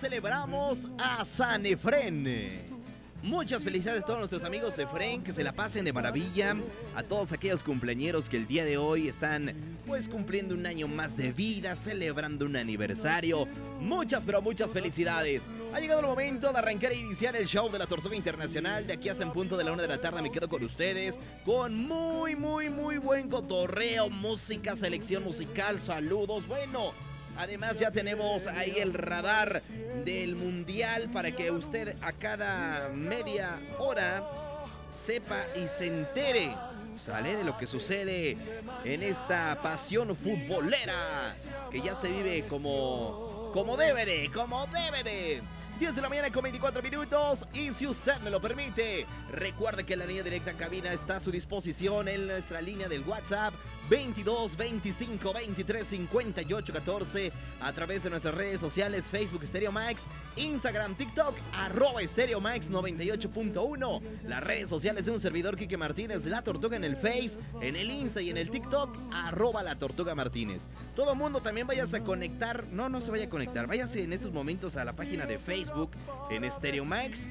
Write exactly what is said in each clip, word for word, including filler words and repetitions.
celebramos a San Efrén. Muchas felicidades a todos nuestros amigos Efrén, que se la pasen de maravilla. A todos aquellos cumpleañeros que el día de hoy están pues cumpliendo un año más de vida, celebrando un aniversario. Muchas, pero muchas felicidades. Ha llegado el momento de arrancar e iniciar el show de la Tortuga Internacional. De aquí hasta en punto de la una de la tarde me quedo con ustedes con muy, muy, muy buen cotorreo, música, selección musical, saludos. Bueno, además ya tenemos ahí el radar del mundial para que usted a cada media hora sepa y se entere, sale de lo que sucede en esta pasión futbolera que ya se vive como, como debe de, como debe de. diez de la mañana con veinticuatro minutos y si usted me lo permite, recuerde que la línea directa en cabina está a su disposición en nuestra línea del WhatsApp veintidós veinticinco veintitrés cincuenta y ocho catorce, a través de nuestras redes sociales Facebook Stereo Max, Instagram, TikTok, arroba Stereo Max noventa y ocho punto uno, las redes sociales de un servidor Quique Martínez, La Tortuga en el Face, en el Insta y en el TikTok, arroba La Tortuga Martínez. Todo mundo también váyase a conectar, no, no se vaya a conectar, váyase en estos momentos a la página de Facebook en Stereo Max.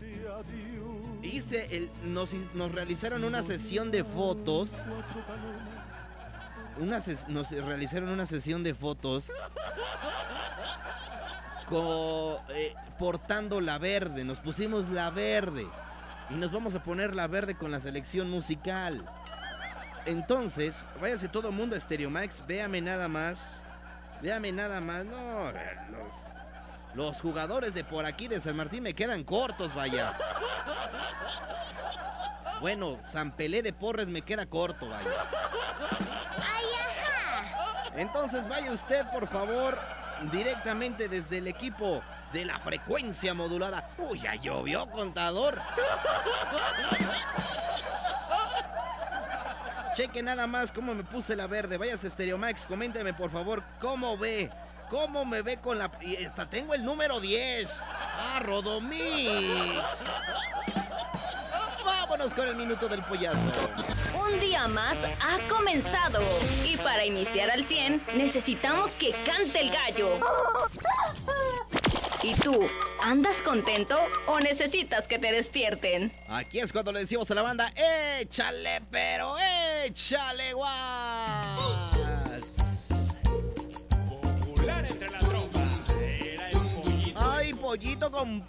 Hice el, nos, nos realizaron una sesión de fotos. Una ses, nos realizaron una sesión de fotos co, eh, portando la verde. Nos pusimos la verde y nos vamos a poner la verde con la selección musical. Entonces, váyase todo el mundo a Stereo Max. Véame nada más. Véame nada más. No, los, los jugadores de por aquí de San Martín me quedan cortos, vaya. Bueno, San Pelé de Porres me queda corto, vaya. Entonces vaya usted, por favor, directamente desde el equipo de la frecuencia modulada. Uy, ya llovió, contador. Cheque nada más cómo me puse la verde. Váyase a Stereo Max, coménteme por favor cómo ve. ¿Cómo me ve con la...? Y hasta tengo el número diez. ¡Ah, Rodomix! Vámonos con el minuto del pollazo. Un día más ha comenzado. Y para iniciar al cien, necesitamos que cante el gallo. ¿Y tú, andas contento o necesitas que te despierten? Aquí es cuando le decimos a la banda, ¡échale, pero échale, guas! Popular entre la tropa. Era el pollito. ¡Ay, pollito con